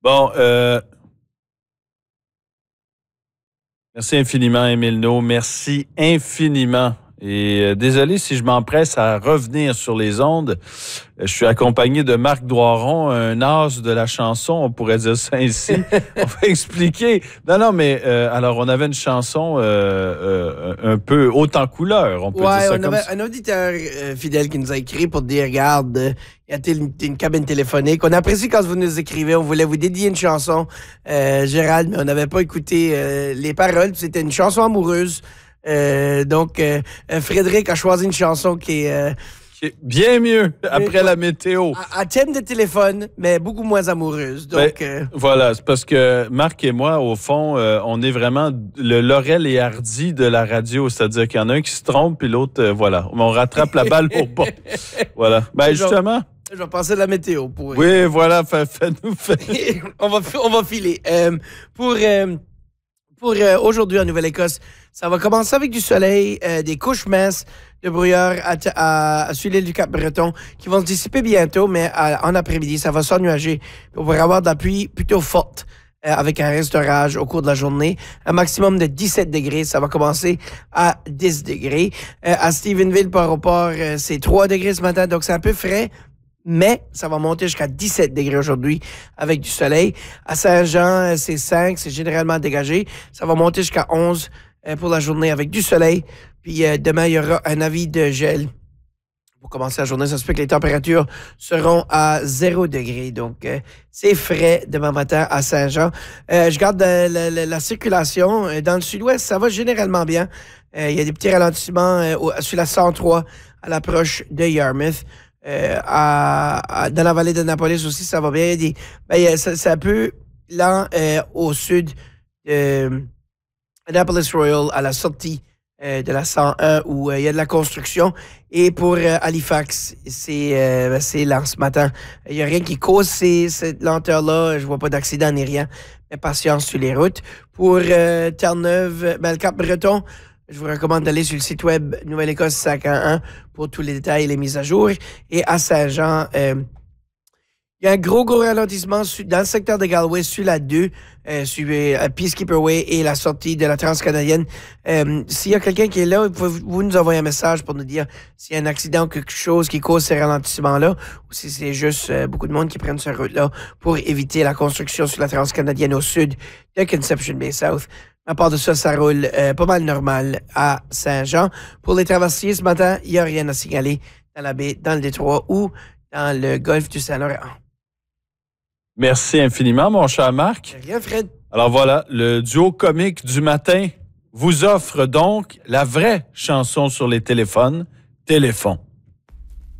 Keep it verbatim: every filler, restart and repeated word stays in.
Bon, euh... merci infiniment, Émile No. Merci infiniment. Et euh, désolé si je m'empresse à revenir sur les ondes. Euh, je suis accompagné de Marc Doiron, un as de la chanson, on pourrait dire ça ainsi. On va expliquer. Non, non, mais euh, alors, on avait une chanson euh, euh, un peu haute en couleur, on peut ouais, dire ça on comme avait ça. un auditeur euh, fidèle qui nous a écrit pour dire, regarde, euh, il y a une, une cabine téléphonique. On apprécie quand vous nous écrivez. On voulait vous dédier une chanson, euh, Gérald, mais on n'avait pas écouté euh, les paroles. C'était une chanson amoureuse. Euh, donc, euh, Frédéric a choisi une chanson qui est... Euh, bien mieux après la météo. À, à thème de téléphone, mais beaucoup moins amoureuse. Donc, ben, euh... voilà, c'est parce que Marc et moi, au fond, euh, on est vraiment le Laurel et Hardy de la radio. C'est-à-dire qu'il y en a un qui se trompe, puis l'autre, euh, voilà. On rattrape la balle au bas. Voilà. Ben, justement... Je vais passer de la météo. Pour... Oui, voilà, fais-nous faire. on, va, on va filer. Euh, pour... Euh... Pour euh, aujourd'hui en Nouvelle-Écosse, ça va commencer avec du soleil, euh, des couches minces de brouillard à, à, à, sur l'île du Cap-Breton qui vont se dissiper bientôt, mais à, en après-midi, ça va s'ennuager. On va avoir de la pluie plutôt forte euh, avec un reste d'orage au cours de la journée. Un maximum de dix-sept degrés, ça va commencer à dix degrés. Euh, à Stephenville, par rapport, euh, c'est trois degrés ce matin, donc c'est un peu frais. Mais ça va monter jusqu'à dix-sept degrés aujourd'hui avec du soleil. À Saint-Jean, c'est cinq, c'est généralement dégagé. Ça va monter jusqu'à onze pour la journée avec du soleil. Puis euh, demain, il y aura un avis de gel. Pour commencer la journée, ça se peut que les températures seront à zéro degré. Donc, euh, c'est frais demain matin à Saint-Jean. Euh, je garde la, la, la, la circulation. Dans le sud-ouest, ça va généralement bien. Euh, il y a des petits ralentissements euh, sur la cent trois à l'approche de Yarmouth. Euh, à, à, dans la vallée d'Annapolis aussi, ça va bien. Des, ben, c'est un peu lent euh, au sud de Annapolis Royal, à la sortie euh, de la cent un, où euh, il y a de la construction. Et pour euh, Halifax, c'est euh, ben, c'est lent ce matin. Il n'y a rien qui cause ces, cette lenteur-là. Je vois pas d'accident ni rien. Mais patience sur les routes. Pour euh, Terre-Neuve, ben, le Cap-Breton, je vous recommande d'aller sur le site web Nouvelle-Écosse cinq un un pour tous les détails et les mises à jour. Et à Saint-Jean, euh, il y a un gros, gros ralentissement sur, dans le secteur de Galway sur la deux, euh, sur euh, Peacekeeper Way et la sortie de la Transcanadienne. Euh, s'il y a quelqu'un qui est là, vous pouvez vous nous envoyer un message pour nous dire s'il y a un accident ou quelque chose qui cause ces ralentissements-là ou si c'est juste euh, beaucoup de monde qui prennent cette route-là pour éviter la construction sur la Transcanadienne au sud de Conception Bay South. À part de ça, ça roule euh, pas mal normal à Saint-Jean. Pour les traversiers, ce matin, il n'y a rien à signaler dans la baie, dans le détroit ou dans le golfe du Saint-Laurent. Merci infiniment, mon cher Marc. Rien, Fred. Alors voilà, le duo comique du matin vous offre donc la vraie chanson sur les téléphones, Téléphone.